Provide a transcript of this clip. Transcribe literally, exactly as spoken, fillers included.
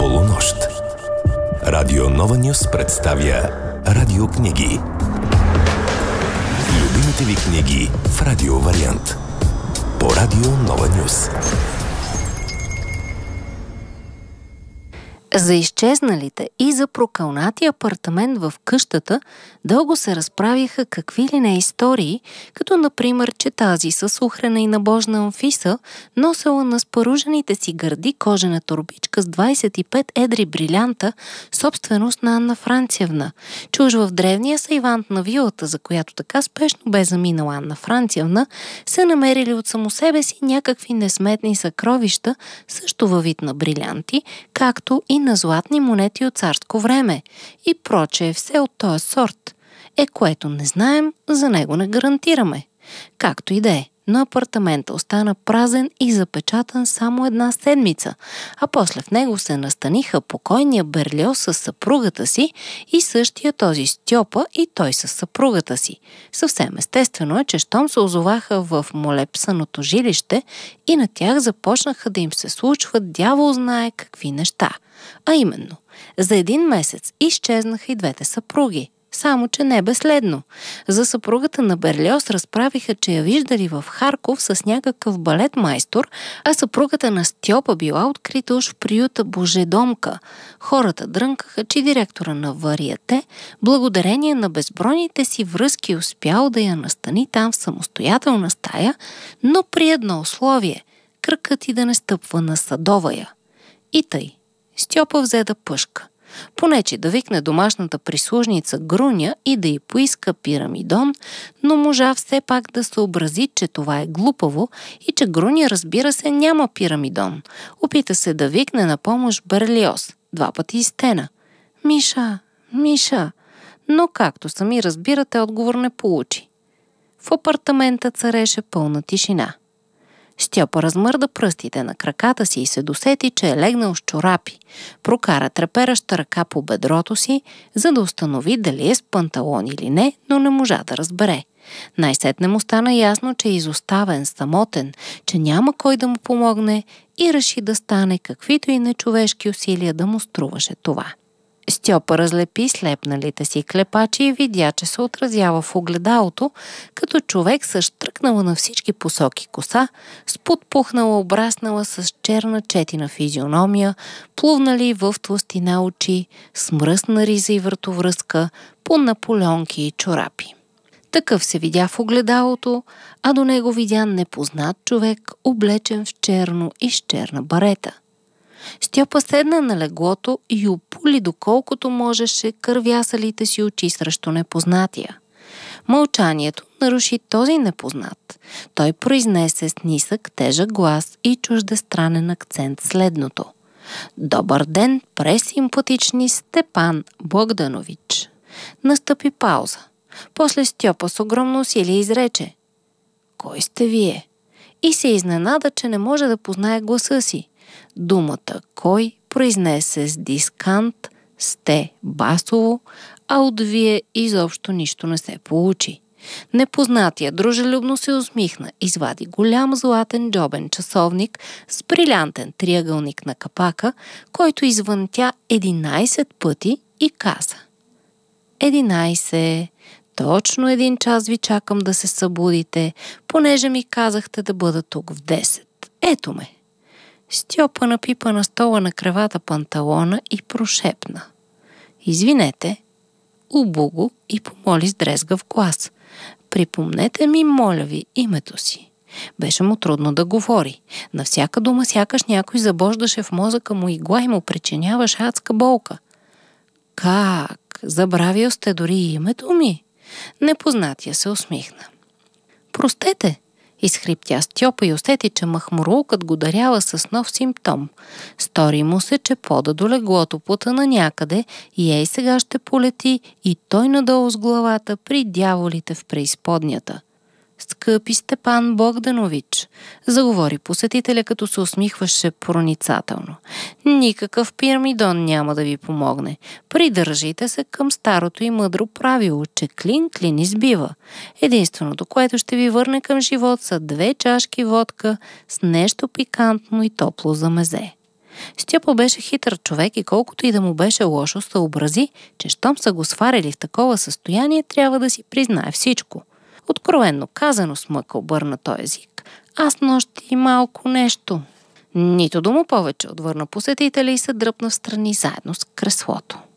Полунощ. Радио Нова Нюс представя радиокниги. Любимите ви книги в радио вариант. По Радио Нова Нюс. За изчезналите и за прокълнатия апартамент в къщата дълго се разправяха какви ли не истории, като например, че тази със ухрена и набожна Анфиса носела на спаружените си гърди кожена торбичка с двайсет и пет едри брилянта, собственост на Анна Францевна, че уж в древния сайвант на вилата, за която така спешно бе заминала Анна Францевна, са намерили от само себе си някакви несметни съкровища, също във вид на брилянти, както и на златни монети от царско време и прочее все от този сорт. Е, което не знаем, за него не гарантираме. Както и да е, но апартамента остана празен и запечатан само една седмица, а после в него се настаниха покойния Берлиоз със съпругата си и същия този Стьопа и той със съпругата си. Съвсем естествено е, че щом се озоваха в молепсаното жилище и на тях започнаха да им се случват дявол знае какви неща. А именно, за един месец изчезнаха и двете съпруги. Само, че не безследно. За съпругата на Берлиоз разправиха, че я виждали в Харков с някакъв балет майстор, а съпругата на Стьопа била открита уж в приюта Божедомка. Хората дрънкаха, че директора на Вариете, благодарение на безбройните си връзки, успял да я настани там в самостоятелна стая, но при едно условие – кракът и да не стъпва на Садовая. И тъй. Стьопа взе да пъшка. Понече да викне домашната прислужница Груня и да й поиска пирамидон, но можа все пак да съобрази, че това е глупаво и че Груня, разбира се, няма пирамидон. Опита се да викне на помощ Берлиоз. Два пъти изтена. Миша, Миша, но както сами разбирате, отговор не получи. В апартамента цареше пълна тишина. Стьопа размърда пръстите на краката си и се досети, че е легнал с чорапи. Прокара трепереща ръка по бедрото си, за да установи дали е с панталон или не, но не можа да разбере. Най-сетне му стана ясно, че е изоставен, самотен, че няма кой да му помогне и реши да стане каквито и нечовешки усилия да му струваше това. Стьопа разлепи слепналите си клепачи и видя, че се отразява в огледалото, като човек с штръкнала на всички посоки коса, с подпухнала, обраснала с черна четина физиономия, плувнали в тлъстина очи, с мръсна риза и вратовръзка, по наполеонки и чорапи. Такъв се видя в огледалото, а до него видя непознат човек, облечен в черно и с черна барета. Стьопа седна на леглото и опули доколкото можеше кървясалите си очи срещу непознатия. Мълчанието наруши този непознат. Той произнесе с нисък, тежък глас и чуждестранен акцент следното. Добър ден, пресимпатични Степан Богданович. Настъпи пауза. После Стьопа с огромно усилие изрече: Кой сте вие? И се изненада, че не може да познае гласа си. Думата «кой» произнесе с дискант, сте басово, а от вие изобщо нищо не се получи. Непознатия дружелюбно се усмихна, извади голям златен джобен часовник с брилянтен триъгълник на капака, който извънтя единайсет пъти и каза: единайсет, точно един час ви чакам да се събудите, понеже ми казахте да бъда тук в десет. Ето ме. Стьопа напипа на стола на кревата панталона и прошепна: Извинете, убу го и помоли с дрезгав глас: Припомнете ми, моля ви, името си. Беше му трудно да говори. На всяка дума сякаш някой забождаше в мозъка му игла и му причиняваше адска болка. Как? Забравил сте дори името ми? Непознатия се усмихна. Простете, изхриптя Стьопа и усети, че махмурлукът го дарява с нов симптом. Стори му се, че пода до леглото потъна някъде и ей сега ще полети и той надолу с главата при дяволите в преизподнята. Скъпи Степан Богданович, заговори посетителя, като се усмихваше проницателно. Никакъв пирамидон няма да ви помогне. Придържите се към старото и мъдро правило, че клин клин избива. Единственото, което ще ви върне към живот, са две чашки водка с нещо пикантно и топло за мезе. Стьопа беше хитър човек и колкото и да му беше лошо, съобрази, че щом са го сварили в такова състояние, трябва да си признае всичко. Откровенно казано, с мъка обърна той език. Аз нощи и малко нещо. Нито дума повече, отвърна посетителя и се дръпна встрани заедно с креслото.